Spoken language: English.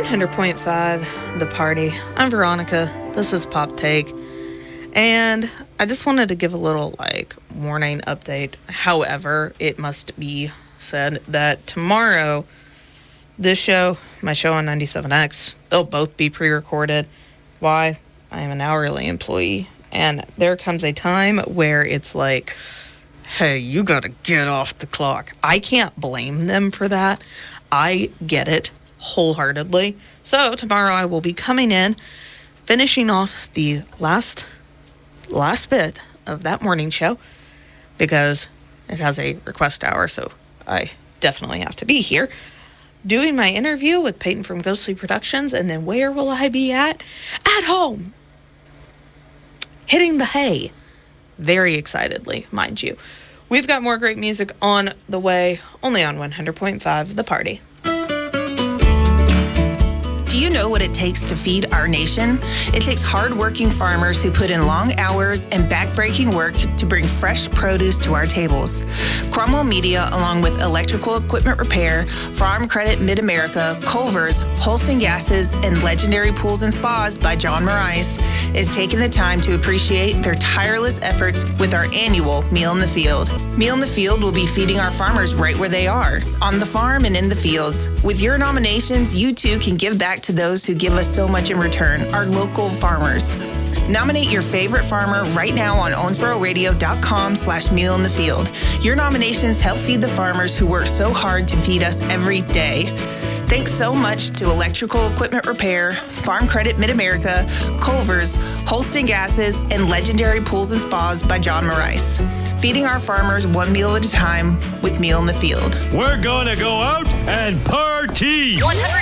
100.5 The Party. I'm Veronica. This is Pop Take. And I just wanted to give a little, warning update. However, it must be said that tomorrow, this show, my show on 97X, they'll both be pre-recorded. Why? I am an hourly employee. And there comes a time where it's like, hey, you gotta get off the clock. I can't blame them for that. I get it wholeheartedly. So tomorrow I will be coming in, finishing off the last bit of that morning show because it has a request hour, so I definitely have to be here. Doing my interview with Peyton from Ghostly Productions, and then where will I be at? At home. Hitting the hay. Very excitedly, mind you. We've got more great music on the way, only on 100.5 The Party. Do you know what it takes to feed our nation? It takes hard-working farmers who put in long hours and back-breaking work to bring fresh produce to our tables. Cromwell Media, along with Electrical Equipment Repair, Farm Credit Mid-America, Culver's, Holston Gases, and Legendary Pools and Spas by John Morais, is taking the time to appreciate their tireless efforts with our annual Meal in the Field. Meal in the Field will be feeding our farmers right where they are, on the farm and in the fields. With your nominations, you too can give back to those who give us so much in return, our local farmers. Nominate your favorite farmer right now on owensbororadio.com/mealinthefield. Your nominations help feed the farmers who work so hard to feed us every day. Thanks so much to Electrical Equipment Repair, Farm Credit Mid-America, Culver's, Holston Gases, and Legendary Pools and Spas by John Morais. Feeding our farmers one meal at a time with Meal in the Field. We're gonna go out and party! 100.5